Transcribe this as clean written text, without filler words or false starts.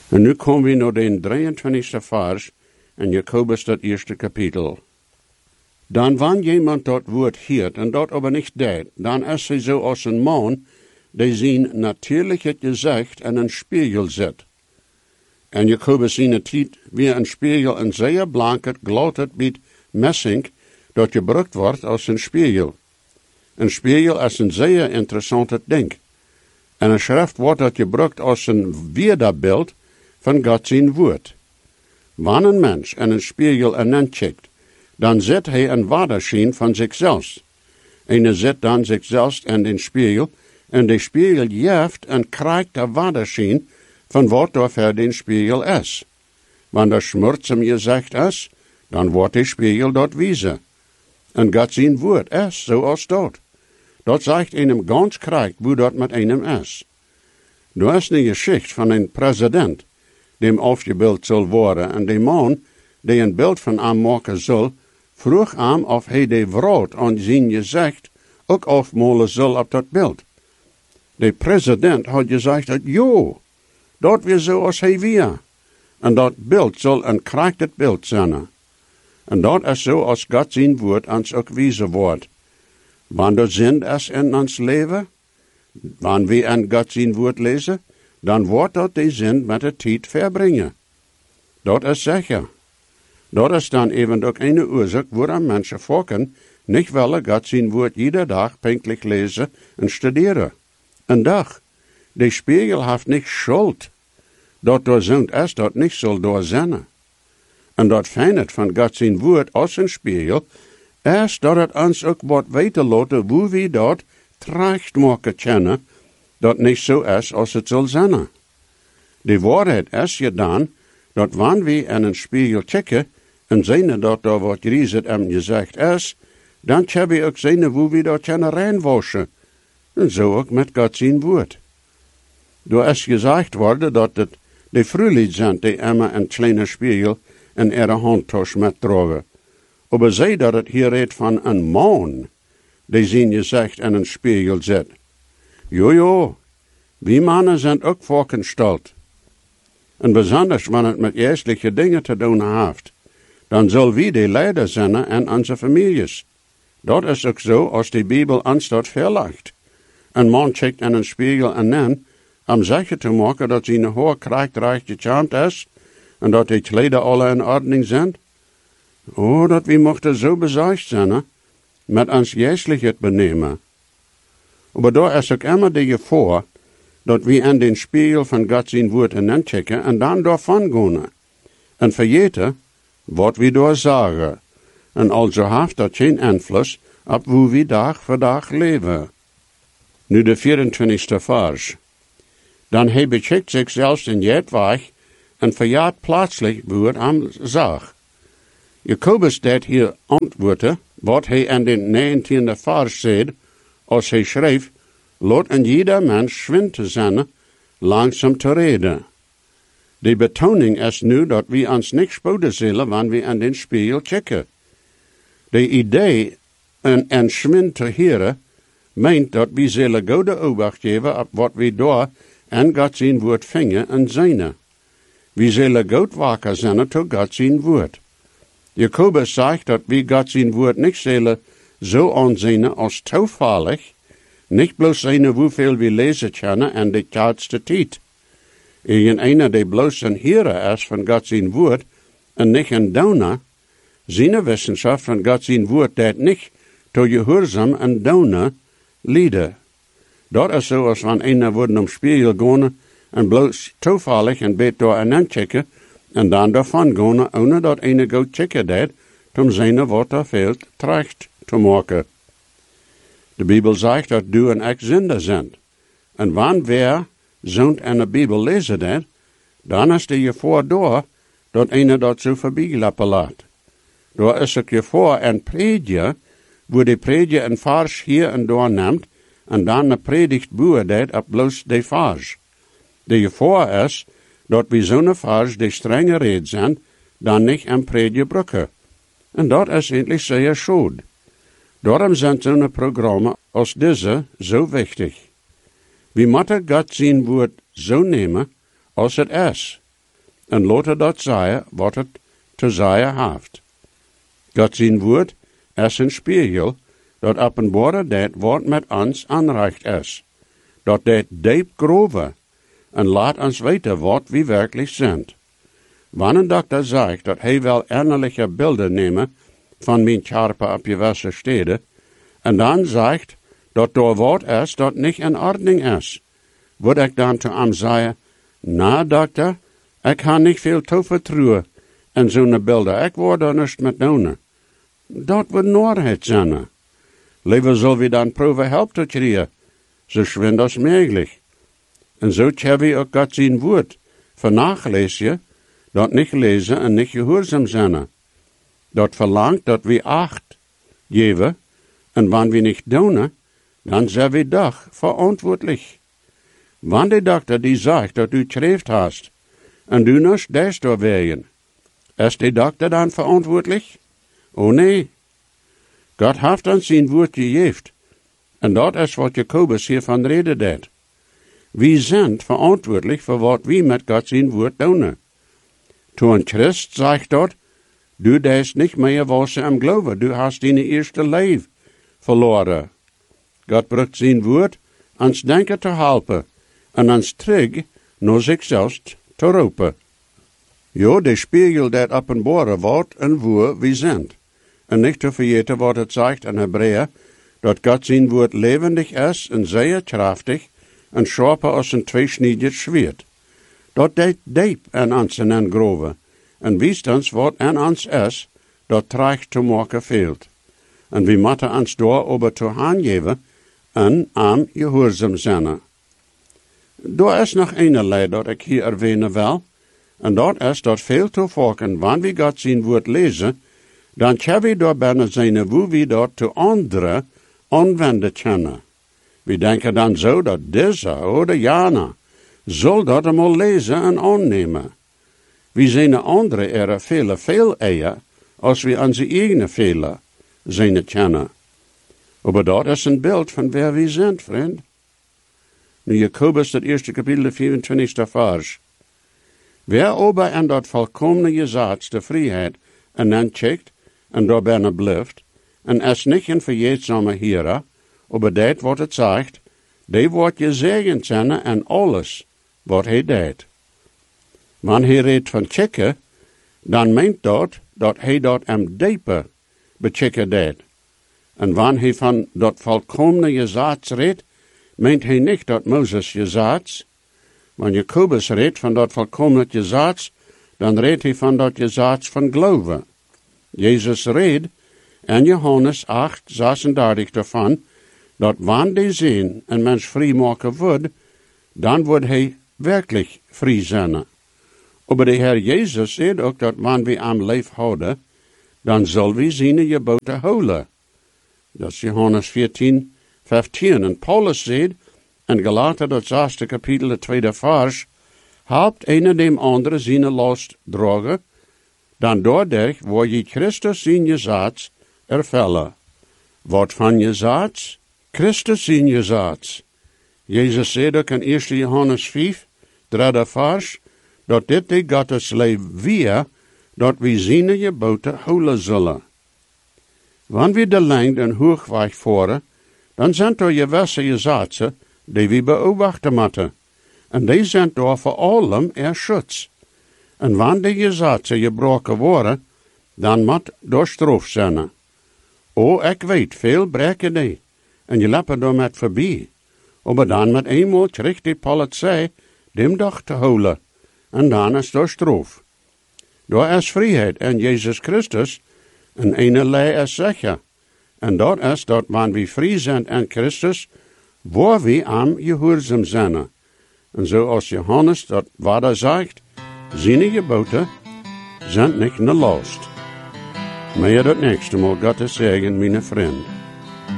En nu komen we naar den 23e vers in Jakobus dat eerste kapitel. Dan wanneer jemand dat woord hoort en dat aber niet deed, dan is hij zo als een man die zijn natuurlijke gezicht in een spiegel zet. En Jakobus zijn tijd wie een spiegel een zeer blanket, glotted bit messing dat gebruikt wordt als een spiegel. Een spiegel is een zeer interessant ding. En een schrift wordt dat gebruikt als een weerbeeld van God zijn woord. Wanneer een mens in een spiegel aankijkt, dan zet hij een waterschijn van zichzelf. En hij zet dan zichzelf in den spiegel, en de spiegel jeft en krijgt de waterschijn van wat er voor den spiegel is. Wanneer er schmurts om gezegd is, dan wordt de spiegel dat wijzen. En God zijn woord is zoals dat. Dat zegt einem ganz krijgt hoe dat met einem is. Nu is een geschichte van een president, die afgebeeld zal worden, en de man, die een beeld van hem maken zal, vroeg hem of hij de vrouw aan zijn gezicht ook afmalen zal op dat beeld. De president had gezegd dat, jo, dat weer zoals hij weer. En dat beeld zal een krachtig beeld zijn. En dat is zo als God zijn woord ons ook wijzen wordt. Wanneer zin is in ons leven, wanneer we aan God zijn woord lezen, dan wordt dat de zin met de tijd verbrengen. Dat is zeker. Dat is dan even ook een oorzaak waarom mensen volken niet willen God zijn woord iedere dag pünktlich lezen en studeren. Een dag. De spiegel heeft niet schuld. Dat door zond is dat niet zal doorzennen. En dat fijne van God zijn woord als een spiegel is dat het ons ook wordt weten laten hoe we dat terecht maken kennen, dat niet zo is als het zal zijn. De waarheid is je dan, dat wanneer we in een spiegel kijken en zien dat er wat griezet hem gezegd is, dan kunnen we ook zien hoe we dat kunnen reinwaschen. En zo ook met God zijn woord. Door is gezegd worden dat het de vrouwen zijn die immer een kleine spiegel in ihre handtas metdragen. Maar zij dat het hier redt van een man, die zijn gezicht in een spiegel zet. Jojo, wie mannen zijn ook voorgesteld. En besonders wanneer het met geestelijke dingen te doen heeft, dan zal wie de leider zijn in onze families. Dat is ook zo als de Bijbel ons dat verlegt. Een man kijkt in een spiegel en dan, om zeker te maken dat zijn haar krijgt gecharmd is, en dat de kleden alle in orde zijn. Oh, dat we mochten zo bezorgd zijn, met ons geestelijk benemen. Maar daar is ook immer de gevaar, dat we in den spiegel van God zijn woord aankijken en dan daarvan gaan. En vergeten wat we daar zeggen. En also heeft dat geen invloed op hoe we dag voor dag leven. Nu de 24e vers. Dan hij beschickt zich zelfs in jet weg en verjaart plaatselijk woord aan zag. Jakobus deed hier antwoorden, wat hij in de 19e vers zei, als hij schreef, laat en jeder mens schwind te zijn, langzaam te reden. De betoning is nu dat we ons niet spoeden zullen, wanneer we in den spiegel kijken. De idee en schwind te heren, meent dat we zullen goede obacht geven op wat we daar en God zijn woord vingen en zijn. We zullen goed wakker zijn tot God zijn woord. Jakobus zegt dat we God zijn woord niet zullen zo aanzien als toevallig, niet bloos zien hoeveel we lezen kunnen en de laatste tijd. Een die bloos een heren is van God zijn woord en niet een downer, zijn wetenschap van God zijn woord dat niet tot gehoorzaam en downer leiden. Dat is zoals wanneer een wordt om spiegel gaan en bloos toevallig een beetje door en aanchecken en dan daarvan gaan, ohne dat een goed checken deed, om zijn wat er veelt terecht te maken. De Bijbel zegt dat du en ik zinder zijn. En wanneer zo'n in de Bijbel lezen dat, dan is de gevaar door dat een dat zo voorbij laat. Door is het gevaar een predje, wo de predje een vers hier en daar neemt, en dan een predigt beoordeelt op bloos de vers. De gevaar is dat we zo'n vers de strenge red zijn, dan niet een predje gebruiken. En dat is eigenlijk zeer schade. Daarom zijn zo'n programma als deze zo wichtig. We moeten God zijn woord zo nemen als het is. en laten dat zeggen wat het te zeggen heeft. God zijn woord is een spiegel, dat openbare dat wat met ons aanreicht is. Dat diep groven en laat ons weten wat we werkelijk zijn. Wanneer een dokter zegt dat hij wil innerlijke beelden nemen van mijn charpe op gewisse steden, en dan zegt dat door wat is dat niet in ordning is, word ik dan te hem zeggen, na dokter, ik ga niet veel toe vertrouwen in zo'n beelden, ik word er niet met doen. Dat wordt noorheid zijn. Liever zullen we dan proeven help te krijgen, zo schwind als mogelijk. En zo hebben we ook God zijn woord vernachlezen, dat niet lezen en niet gehoorzaam zijn. Dat verlangt dat we acht geven, en wanneer we niet doen, dan zijn we toch verantwoordelijk. Wanneer de dokter die zegt dat u schreeft hast, en du niet des doorwegen, is de dokter dan verantwoordelijk? Oh nee. God heeft ons zijn woord gegeven, en dat is wat Jacobus hiervan reden deed. We zijn verantwoordelijk voor wat we met God zijn woord doen. Toen Christ zegt dat, du deest niet meer was am geloven, du hast deine eerste leven verloren. God brukt zijn woord ons denken te helpen, en ons terug naar zichzelf te roepen. Jo, de spiegel dat openbare wordt en woord we zijn. En niet te vergeten wat het zegt in Hebreeën, dat God zijn woord levendig is en zeer krachtig en scherper als een tweesniedig zwaard. Dat deed diep in ons en groven, en wijst ons wat in ons is, dat terecht te maken veelt. En we moeten ons door over te aangeven en aan gehoorzaam zijn. Er is nog een dat ik hier erwähnen wil, en dat is dat veel te volken, wanneer we God zijn woord lezen, dan kunnen we door binnen zijn hoe we dat te anderen aanwenden kunnen. We denken dan zo dat deze of jana zal dat eenmaal lezen en aannemen. We zijn andere er veel eer als we onze eigen velen zijn kennen. Maar dat is een beeld van waar we zijn, vriend. Nu Jacobus, dat eerste kapitel, 24 vers. Wer ober in dat volkomene gezaats de vrijheid en dan checkt en daar bijna blijft, en is niet een verjeedzame hierer, aber dat wat het zegt, die wordt gezegend zijn en alles wat hij deed. Wanneer hij redt van checken, dan meent dat hij dat am dieper bechecken deed. En wanneer hij van dat volkomene gezaats redt, meent hij niet dat Mozes gezaats. Wanneer Jacobus redt van dat volkomene gezaats, dan redt hij van dat gezaats van geloven. Jezus redt in Johannes 8, 36 daarvan, dat wanneer die zien een mens vrij maken wordt, dan wordt hij werkelijk vrij zijn. Maar de Heer Jezus zegt ook dat wanneer we aan leef houden, dan zal we zijn geboden houden. Dat is Johannes 14, 15. En Paulus zegt, en Galater dat 6 kapitel, de 2 vers, helpt een dem andere zijn last dragen, dan doordat waar je Christus zijn gezaats ervellen. Wat van gezaats? Christus zijn gezaats. Jezus zei ook in 1 Johannes 5, 3 vers, dat dit de Gottes leef weer, dat we zijn geboden houden zullen. Wanneer we de lengd en hoogweg voeren, dan zijn er gewisse gezaatsen die we beobachten moeten. En die zijn door voor allem schutz. En wanneer die gezaatsen gebroken worden, dan moet door straf zijn. Ik weet, veel breken die, en je lappen door met voorbij. Maar dan met eenmaal terug die politie, dem dag te houden, en dan is door straf. Door is vrijheid in Jezus Christus, en ene is zeker. En dat is dat wanneer we vrij zijn in Christus, waar we aan gehoorzaam zijn. En zoals Johannes dat wat zegt, zijn geboden zijn niet een last. Maar dat nächste Mal Gottes zeggen, mijn vriend.